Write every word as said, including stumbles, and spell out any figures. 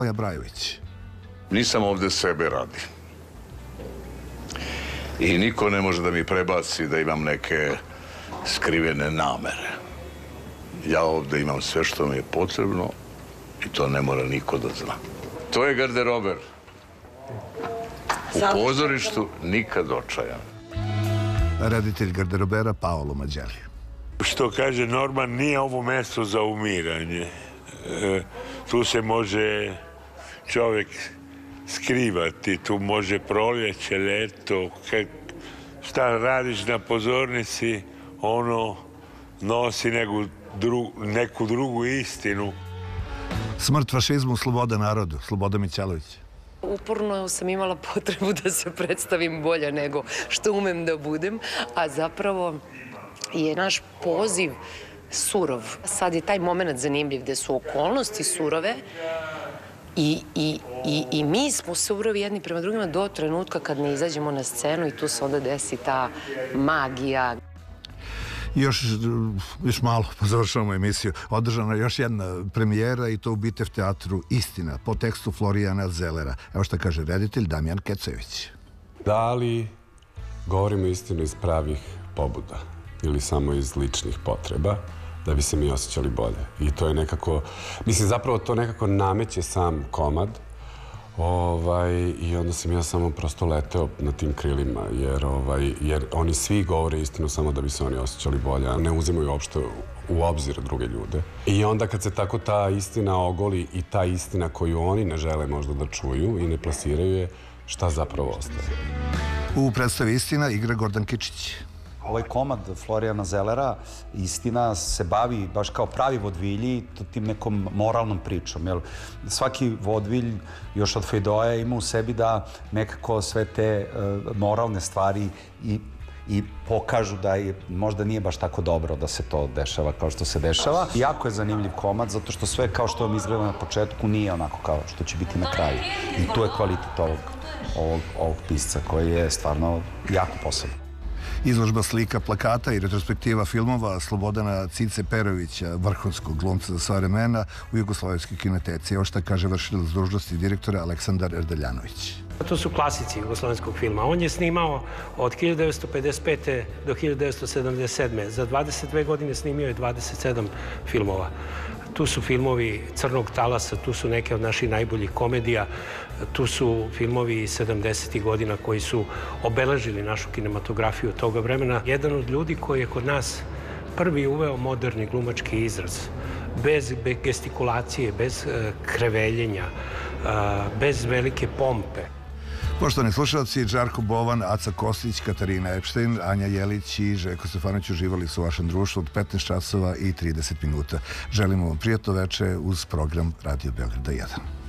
Moja Brajović. Nisam ovde sebe radi. I niko ne može da mi prebaci da imam neke skrivene namere. Ja ovde imam sve što mi je potrebno i to ne mora niko da zna. To je garderober. U pozorištu nikad očajan. Reditelj garderobera Paolo Mađeli. Što kaže Norman, nije ovo mesto za umiranje. E, tu se može čovjek skrivati, tu može proljeće, ljeto. Kad šta radiš na pozornici, ono nosi neku, dru, neku drugu istinu. Smrt fašizmu, sloboda narodu. Sloboda Mićalović. Uporno sam imala potrebu da se predstavim bolje nego što umem da budem, a zapravo je naš poziv surov. Sad je taj moment zanimljiv gde su okolnosti surove i, i, i, i mi smo surovi jedni prema drugima do trenutka kad ne izađemo na scenu i tu se onda desi ta magija. Još, još malo, pa završavamo emisiju. Održana je još jedna premijera i to u Bitev teatru Istina, po tekstu Florijana Zellera. Evo šta kaže reditelj Damjan Kecojević. Da li govorimo istinu iz pravih pobuda ili samo iz ličnih potreba da bi se mi osjećali bolje? I to je nekako, mislim zapravo to nekako nameće sam komad. Ovaj, I onda sam ja samo prosto leteo na tim krilima, jer, ovaj, jer oni svi govore istinu samo da bi se oni osjećali bolje, a ne uzimaju uopšte u obzir druge ljude. I onda kad se tako ta istina ogoli i ta istina koju oni ne žele možda da čuju i ne plasiraju je, šta zapravo ostaje? U predstavi Istina igra Gordan Kičić. Ovaj komad Florijana Zellera, Istina, se bavi baš kao pravi vodvilji tim nekom moralnom pričom. Jer svaki vodvilj još od Feydeau ima u sebi da nekako sve te uh, moralne stvari i, i pokažu da je, možda nije baš tako dobro da se to dešava kao što se dešava. Jako je zanimljiv komad zato što sve kao što vam izgleda na početku nije onako kao što će biti na kraju. I tu je kvalitet ovog, ovog, ovog pisca koji je stvarno jako poseban. Izložba slika, plakata i retrospektiva filmova Slobodana Cice Perovića, vrhunskog glumca za sva vremena u Jugoslovenskoj kinoteci. Evo šta kaže vršilac dužnosti direktora Aleksandar Erdeljanović. To su klasici jugoslovenskog filma. On je snimao od hiljadu devetsto pedeset pete do hiljadu devetsto sedamdeset sedme. Za dvadeset dve godine snimio je dvadeset sedam filmova. Tu su filmovi Crnog talasa, tu su neke od naših najboljih komedija, tu su filmovi sedamdesetih godina koji su obeležili našu kinematografiju toga vremena. Jedan od ljudi koji je kod nas prvi uveo moderni glumački izraz, bez gestikulacije, bez kreveljenja, bez velike pompe. Poštovani slušalci, Žarko Bovan, Aca Kostić, Katarina Epštajn, Anja Jelić i Željko Stefanović uživali su u vašem društvu od petnaest časova i trideset minuta. Želimo vam prijatno veče uz program Radio Beograda jedan.